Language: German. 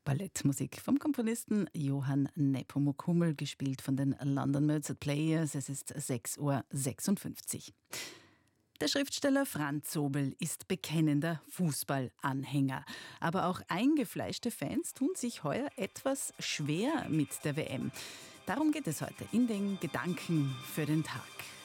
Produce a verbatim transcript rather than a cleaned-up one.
Ballettmusik vom Komponisten Johann Nepomuk Hummel, gespielt von den London Mozart Players. Es ist sechs Uhr sechsundfünfzig. Der Schriftsteller Franz Zobel ist bekennender Fußballanhänger. Aber auch eingefleischte Fans tun sich heuer etwas schwer mit der W M. Darum geht es heute in den Gedanken für den Tag.